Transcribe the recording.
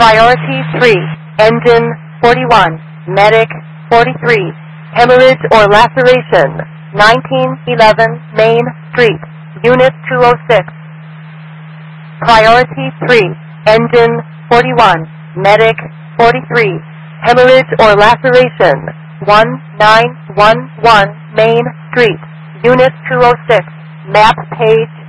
Priority 3, Engine 41, Medic 43, Hemorrhage or laceration, 1911 Main Street, Unit 206. Priority 3, Engine 41, Medic 43, Hemorrhage or laceration, 1911 Main Street, Unit 206, map page